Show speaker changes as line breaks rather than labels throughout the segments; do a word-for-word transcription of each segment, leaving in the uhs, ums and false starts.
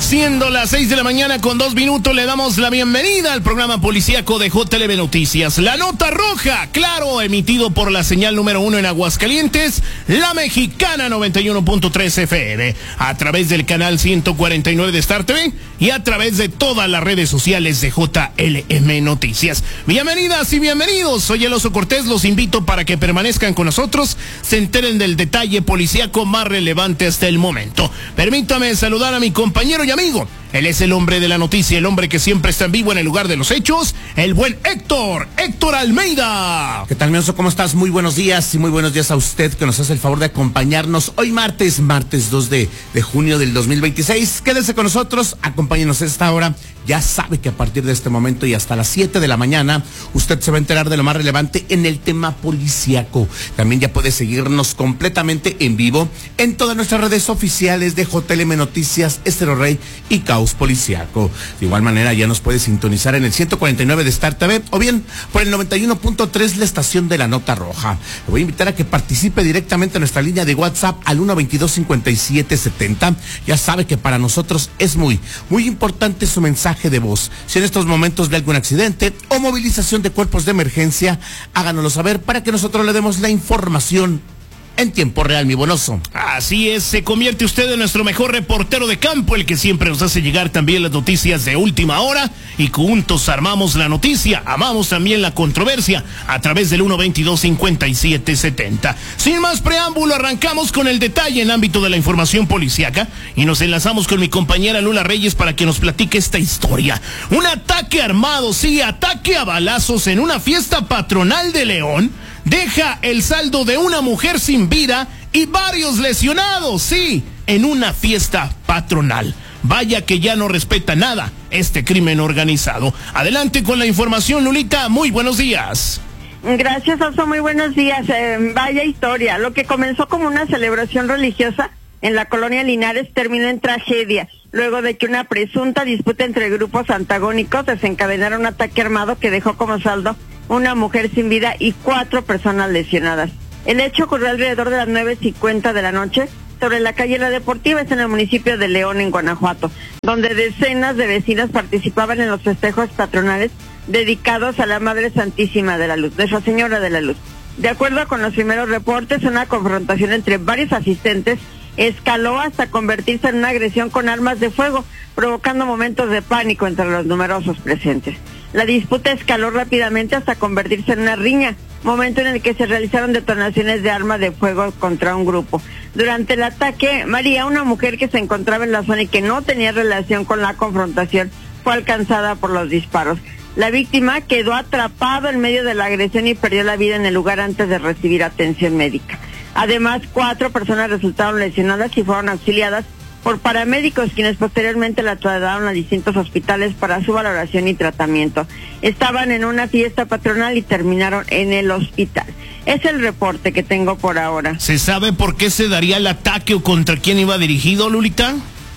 Siendo las seis de la mañana con dos minutos, le damos la bienvenida al programa policíaco de J L B Noticias. La Nota Roja, claro, emitido por la señal número uno en Aguascalientes, La Mexicana noventa y uno punto tres F M, a través del canal ciento cuarenta y nueve de Star T V y a través de todas las redes sociales de J L M Noticias. Bienvenidas y bienvenidos, soy el Oso Cortés, los invito para que permanezcan con nosotros, se enteren del detalle policíaco más relevante hasta el momento. Permítame saludar a mi compañero y amigo. Él es el hombre de la noticia, el hombre que siempre está en vivo en el lugar de los hechos, el buen Héctor, Héctor Almeida.
¿Qué tal, mi Oso? ¿Cómo estás? Muy buenos días y muy buenos días a usted que nos hace el favor de acompañarnos hoy martes, martes dos de junio del dos mil veintiséis. Quédese con nosotros, acompáñenos a esta hora. Ya sabe que a partir de este momento y hasta las siete de la mañana, usted se va a enterar de lo más relevante en el tema policíaco. También ya puede seguirnos completamente en vivo en todas nuestras redes oficiales de J L M Noticias, Estero Rey y Caos Policíaco. De igual manera, ya nos puede sintonizar en el ciento cuarenta y nueve de Star T V o bien por el noventa y uno punto tres, la estación de La Nota Roja. Le voy a invitar a que participe directamente en nuestra línea de WhatsApp al uno veintidós cincuenta y siete setenta. Ya sabe que para nosotros es muy, muy importante su mensaje de voz. Si en estos momentos ve algún accidente o movilización de cuerpos de emergencia, háganoslo saber para que nosotros le demos la información en tiempo real, mi buen Oso.
Así es, se convierte usted en nuestro mejor reportero de campo, el que siempre nos hace llegar también las noticias de última hora, y juntos armamos la noticia, amamos también la controversia a través del uno veintidós cincuenta y siete setenta. Sin más preámbulo, arrancamos con el detalle en ámbito de la información policíaca y nos enlazamos con mi compañera Lula Reyes para que nos platique esta historia. Un ataque armado, sí, ataque a balazos en una fiesta patronal de León deja el saldo de una mujer sin vida y varios lesionados, sí, en una fiesta patronal. Vaya que ya no respeta nada este crimen organizado. Adelante con la información, Lulita, muy buenos días.
Gracias, Oso, muy buenos días. Eh, vaya historia, lo que comenzó como una celebración religiosa en la colonia Linares terminó en tragedia, luego de que una presunta disputa entre grupos antagónicos desencadenara un ataque armado que dejó como saldo una mujer sin vida y cuatro personas lesionadas. El hecho ocurrió alrededor de las nueve cincuenta de la noche sobre la calle La Deportiva, es en el municipio de León, en Guanajuato, donde decenas de vecinos participaban en los festejos patronales dedicados a la Madre Santísima de la Luz, Nuestra Señora de la Luz. De acuerdo con los primeros reportes, una confrontación entre varios asistentes escaló hasta convertirse en una agresión con armas de fuego, provocando momentos de pánico entre los numerosos presentes. La disputa escaló rápidamente hasta convertirse en una riña, momento en el que se realizaron detonaciones de armas de fuego contra un grupo. Durante el ataque, María, una mujer que se encontraba en la zona y que no tenía relación con la confrontación, fue alcanzada por los disparos. La víctima quedó atrapada en medio de la agresión y perdió la vida en el lugar antes de recibir atención médica. Además, cuatro personas resultaron lesionadas y fueron auxiliadas por paramédicos, quienes posteriormente la trasladaron a distintos hospitales para su valoración y tratamiento. Estaban en una fiesta patronal y terminaron en el hospital. Es el reporte que tengo por ahora.
¿Se sabe por qué se daría el ataque o contra quién iba dirigido, Lulita?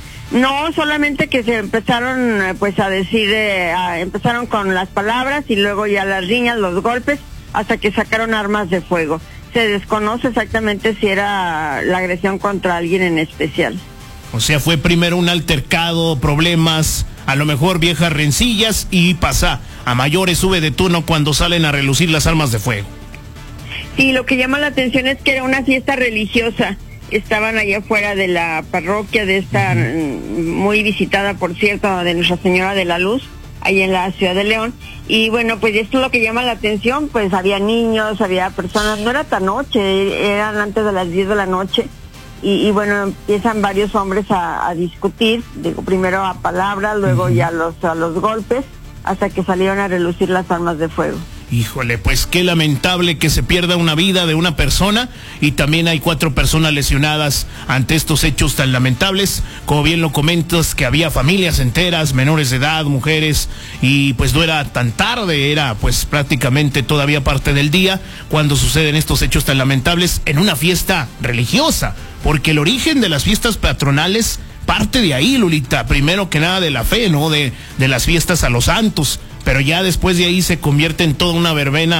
No, solamente que se empezaron pues a decir, eh, a, empezaron con las palabras y luego ya las riñas, los golpes, hasta que sacaron armas de fuego. Se desconoce exactamente si era la agresión contra alguien en especial.
O sea, fue primero un altercado, problemas, a lo mejor viejas rencillas y pasa a mayores, sube de tono cuando salen a relucir las armas de fuego.
Sí, lo que llama la atención es que era una fiesta religiosa. Estaban allá afuera de la parroquia de esta, uh-huh. muy visitada, por cierto, de Nuestra Señora de la Luz, ahí en la ciudad de León. Y bueno, pues esto es lo que llama la atención, pues había niños, había personas, no era tan noche, eran antes de las diez de la noche. Y, y bueno, empiezan varios hombres a, a discutir, digo, primero a palabras, luego uh-huh. ya los, a los golpes, hasta que salieron a relucir las armas de fuego.
Híjole, pues qué lamentable que se pierda una vida de una persona y también hay cuatro personas lesionadas ante estos hechos tan lamentables. Como bien lo comentas, que había familias enteras, menores de edad, mujeres, y pues no era tan tarde, era pues prácticamente todavía parte del día cuando suceden estos hechos tan lamentables en una fiesta religiosa, porque el origen de las fiestas patronales parte de ahí, Lulita, primero que nada de la fe, ¿no? De, de las fiestas a los santos, pero ya después de ahí se convierte en toda una verbena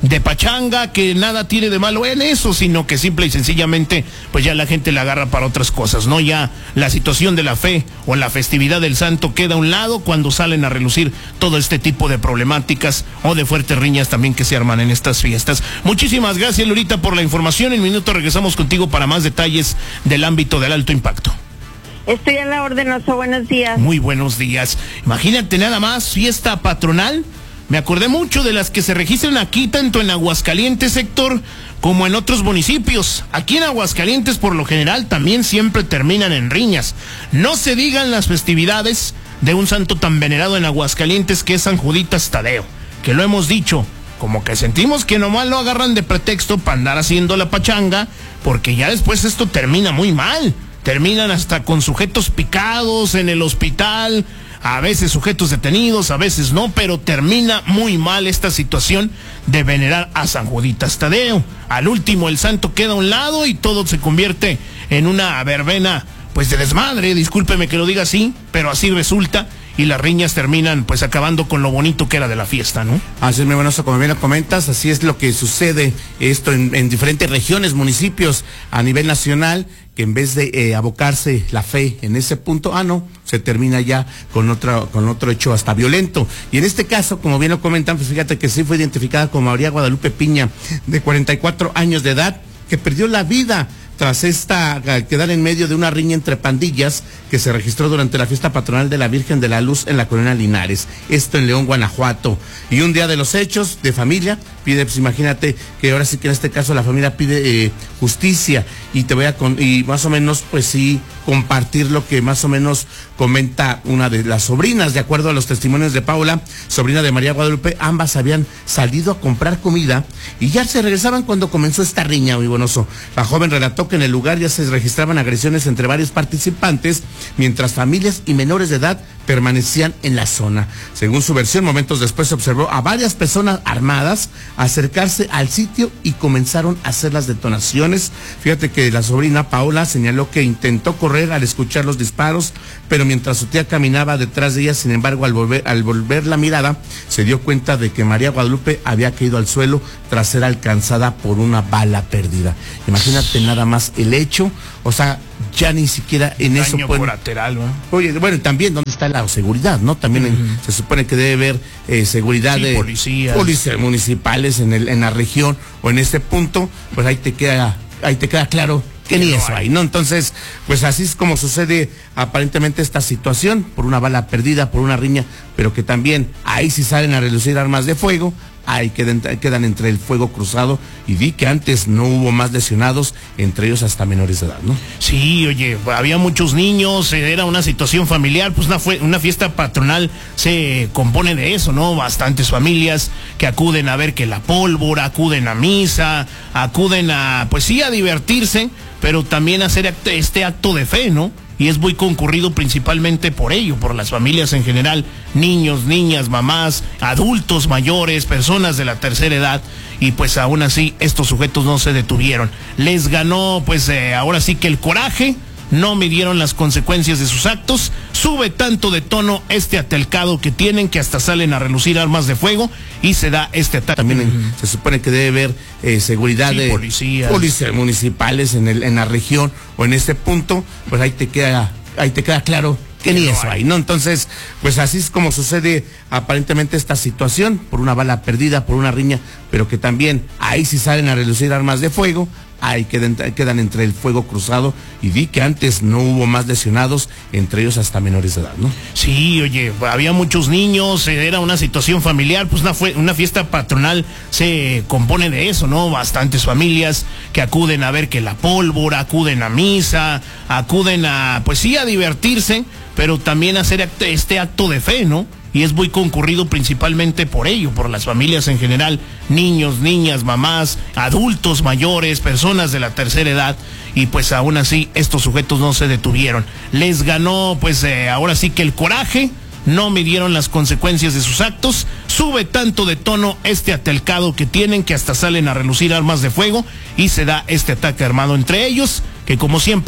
de pachanga, que nada tiene de malo en eso, sino que simple y sencillamente pues ya la gente la agarra para otras cosas, ¿no? Ya la situación de la fe o la festividad del santo queda a un lado cuando salen a relucir todo este tipo de problemáticas o de fuertes riñas también que se arman en estas fiestas. Muchísimas gracias, Lurita, por la información. En un minuto regresamos contigo para más detalles del ámbito del alto impacto.
Estoy a la orden, Oso. Buenos días.
Muy buenos días. Imagínate nada más, fiesta patronal. Me acordé mucho de las que se registran aquí, tanto en Aguascalientes, Héctor, como en otros municipios. Aquí en Aguascalientes, por lo general, también siempre terminan en riñas. No se digan las festividades de un santo tan venerado en Aguascalientes que es San Juditas Tadeo, que lo hemos dicho, como que sentimos que nomás lo agarran de pretexto para andar haciendo la pachanga, porque ya después esto termina muy mal. Terminan hasta con sujetos picados en el hospital, a veces sujetos detenidos, a veces no, pero termina muy mal esta situación de venerar a San Juditas Tadeo. Al último el santo queda a un lado y todo se convierte en una verbena pues de desmadre, discúlpeme que lo diga así, pero así resulta. Y las riñas terminan pues acabando con lo bonito que era de la fiesta, ¿no?
Así es, muy bueno, como bien lo comentas, así es lo que sucede esto en, en diferentes regiones, municipios a nivel nacional, que en vez de eh, abocarse la fe en ese punto, ah no, se termina ya con otro, con otro hecho hasta violento. Y en este caso, como bien lo comentan, pues fíjate que sí fue identificada como María Guadalupe Piña, de cuarenta y cuatro años de edad, que perdió la vida tras esta quedar en medio de una riña entre pandillas que se registró durante la fiesta patronal de la Virgen de la Luz en la colonia Linares, esto en León, Guanajuato. Y un día de los hechos de familia pide, pues imagínate que ahora sí que en este caso la familia pide eh, justicia, y te voy a con, y más o menos pues sí compartir lo que más o menos comenta una de las sobrinas. De acuerdo a los testimonios de Paula, sobrina de María Guadalupe, ambas habían salido a comprar comida y ya se regresaban cuando comenzó esta riña, muy bonoso. La joven relató que en el lugar ya se registraban agresiones entre varios participantes, mientras familias y menores de edad permanecían en la zona. Según su versión, momentos después se observó a varias personas armadas acercarse al sitio y comenzaron a hacer las detonaciones. Fíjate que la sobrina Paola señaló que intentó correr al escuchar los disparos, pero mientras su tía caminaba detrás de ella, sin embargo, al volver, al volver la mirada, se dio cuenta de que María Guadalupe había caído al suelo tras ser alcanzada por una bala perdida. Imagínate nada más el hecho, o sea, ya ni siquiera en
Daño
eso pueden...
colateral, ¿no?
Oye, bueno, también dónde está la seguridad, ¿no? También uh-huh. en, se supone que debe haber eh, seguridad
sí,
de
policías.
policías municipales en el en la región o en este punto, pues ahí te queda ahí te queda claro que ni eso hay, ¿no? Entonces, pues así es como sucede aparentemente esta situación, por una bala perdida, por una riña, pero que también ahí sí salen a relucir armas de fuego, ahí quedan, quedan entre el fuego cruzado, y vi que antes no hubo más lesionados, entre ellos hasta menores de edad, ¿no?
Sí, oye, había muchos niños, era una situación familiar, pues una, fue, una fiesta patronal se compone de eso, ¿no? Bastantes familias que acuden a ver que la pólvora, acuden a misa, acuden a, pues sí, a divertirse, pero también a hacer este acto de fe, ¿no? Y es muy concurrido principalmente por ello, por las familias en general, niños, niñas, mamás, adultos mayores, personas de la tercera edad, y pues aún así estos sujetos no se detuvieron. Les ganó pues eh, ahora sí que el coraje, no midieron las consecuencias de sus actos, sube tanto de tono este altercado que tienen que hasta salen a relucir armas de fuego y se da este ataque.
También en, uh-huh. se supone que debe haber eh, seguridad
sí,
de
policías.
policías municipales en el en la región o en este punto, pues ahí te queda ahí te queda claro que ni eso hay, ¿no? Entonces, pues así es como sucede aparentemente esta situación, por una bala perdida, por una riña, pero que también ahí sí salen a relucir armas de fuego, ahí quedan, quedan entre el fuego cruzado, y vi que antes no hubo más lesionados, entre ellos hasta menores de edad, ¿no?
Sí, oye, había muchos niños, era una situación familiar, pues una, fue, una fiesta patronal se compone de eso, ¿no? Bastantes familias que acuden a ver que la pólvora, acuden a misa, acuden a, pues sí, a divertirse, pero también a hacer este acto de fe, ¿no? Y es muy concurrido principalmente por ello, por las familias en general, niños, niñas, mamás, adultos mayores, personas de la tercera edad, y pues aún así estos sujetos no se detuvieron. Les ganó pues eh, ahora sí que el coraje, no midieron las consecuencias de sus actos, sube tanto de tono este altercado que tienen que hasta salen a relucir armas de fuego y se da este ataque armado entre ellos, que como siempre